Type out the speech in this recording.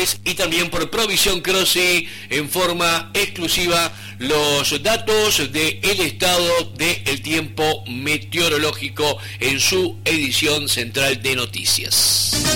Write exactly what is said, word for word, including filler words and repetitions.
Portales y también por Provisión Crossi en forma exclusiva los datos del estado del tiempo meteorológico en su edición central de noticias.